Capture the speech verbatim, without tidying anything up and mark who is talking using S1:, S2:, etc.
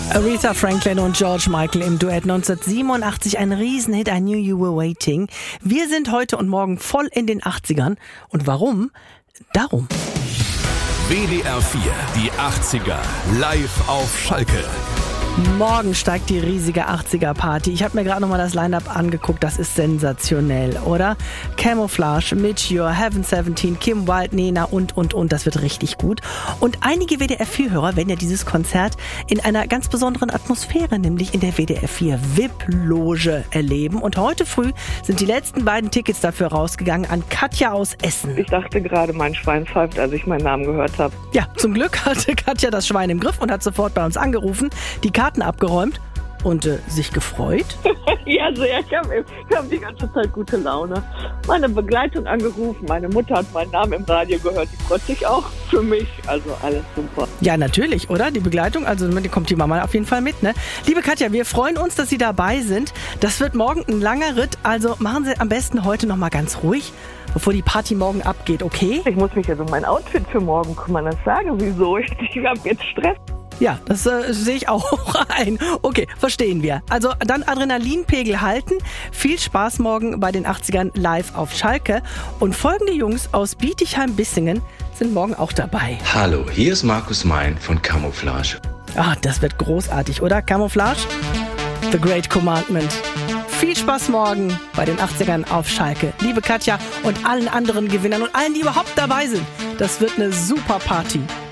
S1: Aretha Franklin und George Michael im Duett neunzehnhundertsiebenundachtzig, ein Riesenhit, I Knew You Were Waiting. Wir sind heute und morgen voll in den achtzigern. Und warum? Darum.
S2: W D R vier, die achtziger, live auf Schalke.
S1: Morgen steigt die riesige achtziger-Party. Ich habe mir gerade nochmal das Line-Up angeguckt. Das ist sensationell, oder? Camouflage, Meteor, Heaven siebzehn, Kim Wilde, Nena und, und, und. Das wird richtig gut. Und einige W D R vier-Hörer werden ja dieses Konzert in einer ganz besonderen Atmosphäre, nämlich in der W D R vier V I P-Loge erleben. Und heute früh sind die letzten beiden Tickets dafür rausgegangen an Katja aus Essen.
S3: Ich dachte gerade, mein Schwein pfeift, als ich meinen Namen gehört habe.
S1: Ja, zum Glück hatte Katja das Schwein im Griff und hat sofort bei uns angerufen. Die Karten abgeräumt und äh, sich gefreut.
S3: Ja, sehr. Ich habe hab die ganze Zeit gute Laune. Meine Begleitung angerufen, meine Mutter hat meinen Namen im Radio gehört, die freut sich auch für mich. Also alles super.
S1: Ja, natürlich, oder? Die Begleitung, also die kommt die Mama auf jeden Fall mit, ne? Liebe Katja, wir freuen uns, dass Sie dabei sind. Das wird morgen ein langer Ritt, also machen Sie am besten heute noch mal ganz ruhig, bevor die Party morgen abgeht, okay?
S3: Ich muss mich jetzt um mein Outfit für morgen kümmern. Das sage wieso. Ich, ich habe jetzt Stress.
S1: Ja, das äh, sehe ich auch ein. Okay, verstehen wir. Also dann Adrenalinpegel halten. Viel Spaß morgen bei den achtzigern live auf Schalke. Und folgende Jungs aus Bietigheim-Bissingen sind morgen auch dabei.
S4: Hallo, hier ist Markus Mein von Camouflage.
S1: Ah, das wird großartig, oder? Camouflage? The Great Commandment. Viel Spaß morgen bei den achtzigern auf Schalke. Liebe Katja und allen anderen Gewinnern und allen, die überhaupt dabei sind. Das wird eine super Party.